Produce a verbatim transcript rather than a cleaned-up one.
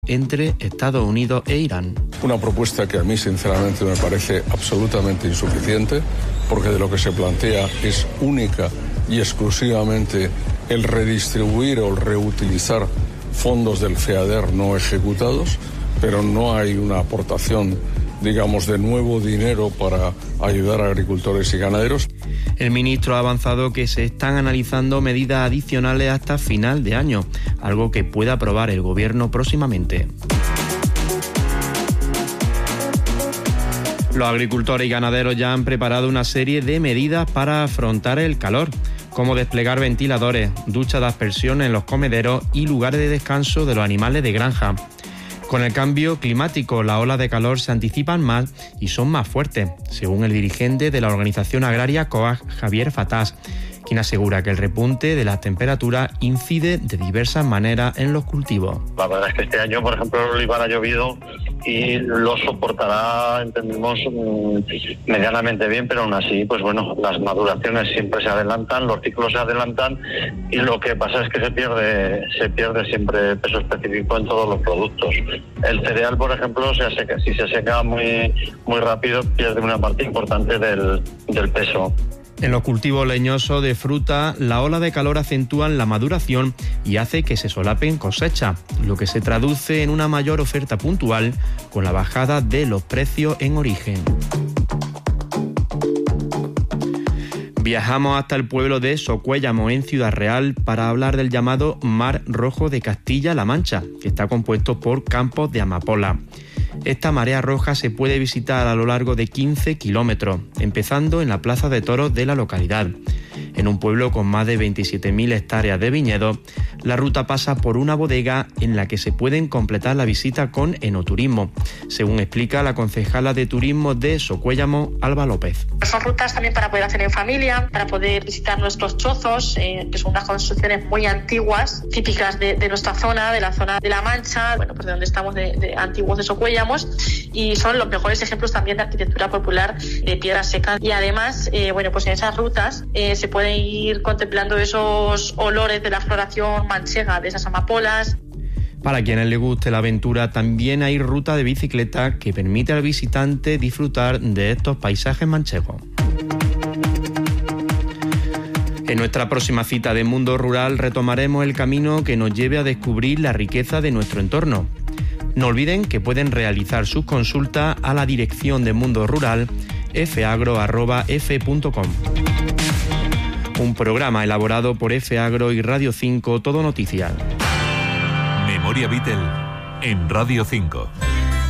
entre Estados Unidos e Irán. Una propuesta que a mí sinceramente me parece absolutamente insuficiente, porque de lo que se plantea es única y exclusivamente el redistribuir o el reutilizar fondos del FEADER no ejecutados, pero no hay una aportación, digamos, de nuevo dinero para ayudar a agricultores y ganaderos. El ministro ha avanzado que se están analizando medidas adicionales hasta final de año, algo que pueda aprobar el Gobierno próximamente. Los agricultores y ganaderos ya han preparado una serie de medidas para afrontar el calor, como desplegar ventiladores, duchas de aspersión en los comederos y lugares de descanso de los animales de granja. Con el cambio climático, las olas de calor se anticipan más y son más fuertes, según el dirigente de la organización agraria COAG, Javier Fatás, quien asegura que el repunte de las temperaturas incide de diversas maneras en los cultivos. La verdad es que este año, por ejemplo, el olivar ha llovido y lo soportará, entendemos, medianamente bien, pero aún así, pues bueno, las maduraciones siempre se adelantan, los ciclos se adelantan y lo que pasa es que se pierde se pierde siempre peso específico en todos los productos. El cereal, por ejemplo, se seca, si se seca muy muy rápido, pierde una parte importante del, del peso. En los cultivos leñosos de fruta, la ola de calor acentúa la maduración y hace que se solapen cosechas, lo que se traduce en una mayor oferta puntual con la bajada de los precios en origen. Viajamos hasta el pueblo de Socuéllamo, en Ciudad Real, para hablar del llamado Mar Rojo de Castilla-La Mancha, que está compuesto por campos de amapola. Esta marea roja se puede visitar a lo largo de quince kilómetros, empezando en la plaza de toros de la localidad. En un pueblo con más de veintisiete mil hectáreas de viñedos, la ruta pasa por una bodega en la que se pueden completar la visita con enoturismo, según explica la concejala de turismo de Socuéllamo, Alba López. Son rutas también para poder hacer en familia, para poder visitar nuestros chozos, eh, que son unas construcciones muy antiguas, típicas de, de nuestra zona, de la zona de La Mancha, bueno, pues de donde estamos, de, de antiguos de Socuéllamo, y son los mejores ejemplos también de arquitectura popular de piedra seca. Y además, eh, bueno, pues en esas rutas eh, se pueden ir contemplando esos olores de la floración manchega de esas amapolas. Para quienes les guste la aventura, también hay ruta de bicicleta que permite al visitante disfrutar de estos paisajes manchegos. En nuestra próxima cita de Mundo Rural retomaremos el camino que nos lleve a descubrir la riqueza de nuestro entorno. No olviden que pueden realizar sus consultas a la dirección de Mundo Rural f agro arroba f punto com. Un programa elaborado por F Agro y Radio cinco Todo Noticias. Memoria Vitel en Radio cinco.